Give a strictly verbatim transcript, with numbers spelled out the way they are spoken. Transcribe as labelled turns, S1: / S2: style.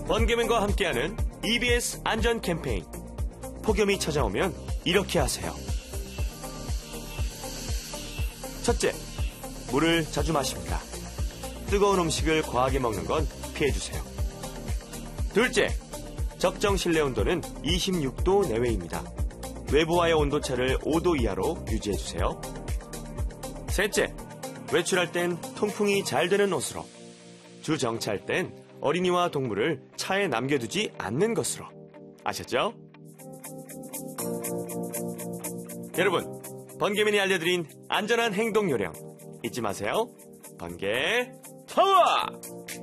S1: 번개맨과 함께하는 이비에스 안전 캠페인. 폭염이 찾아오면 이렇게 하세요. 첫째, 물을 자주 마십니다. 뜨거운 음식을 과하게 먹는 건 피해주세요. 둘째, 적정 실내 온도는 이십육 도 내외입니다. 외부와의 온도차를 오 도 이하로 유지해주세요. 셋째, 외출할 땐 통풍이 잘 되는 옷으로, 주정차할 땐 어린이와 동물을 차에 남겨두지 않는 것으로. 아셨죠? 여러분, 번개맨이 알려드린 안전한 행동 요령 잊지 마세요. 번개 파워!